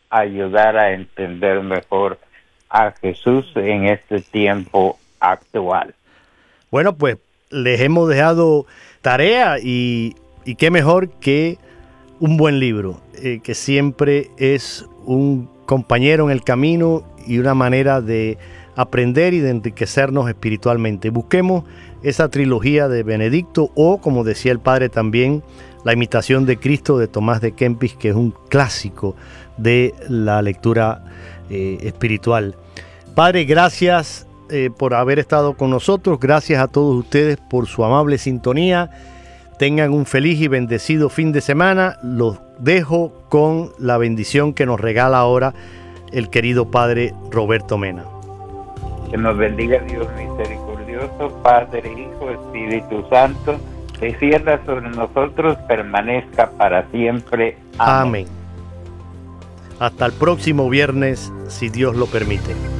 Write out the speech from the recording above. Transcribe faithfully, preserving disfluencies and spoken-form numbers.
ayudar a entender mejor a Jesús en este tiempo actual. Bueno, pues les hemos dejado tarea y, y qué mejor que un buen libro, eh, que siempre es un compañero en el camino y una manera de aprender y de enriquecernos espiritualmente. Busquemos esa trilogía de Benedicto o, como decía el padre también, La imitación de Cristo de Tomás de Kempis, que es un clásico de la lectura eh, espiritual. Padre, gracias eh, por haber estado con nosotros, gracias a todos ustedes por su amable sintonía. Tengan un feliz y bendecido fin de semana. Los dejo con la bendición que nos regala ahora el querido Padre Roberto Mena. Que nos bendiga Dios misericordioso, Padre, Hijo, Espíritu Santo, descienda sobre nosotros, permanezca para siempre. Amén. Amén. Hasta el próximo viernes, si Dios lo permite.